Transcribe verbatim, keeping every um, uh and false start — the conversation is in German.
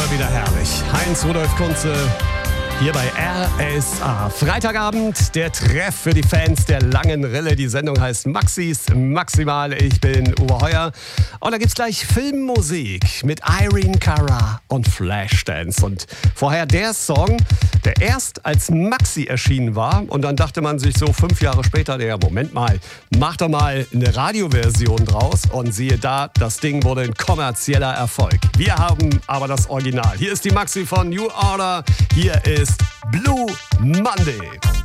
Immer wieder herrlich. Heinz-Rudolf Kunze hier bei R S A. Freitagabend, der Treff für die Fans der langen Rille. Die Sendung heißt Maxis Maximal. Ich bin Uwe Heuer. Und da gibt's gleich Filmmusik mit Irene Cara und Flashdance. Und vorher der Song, der erst als Maxi erschienen war. Und dann dachte man sich so fünf Jahre später, ja, Moment mal, mach doch mal eine Radioversion draus. Und siehe da, das Ding wurde ein kommerzieller Erfolg. Wir haben aber das Original. Hier ist die Maxi von New Order. Hier ist Blue Monday.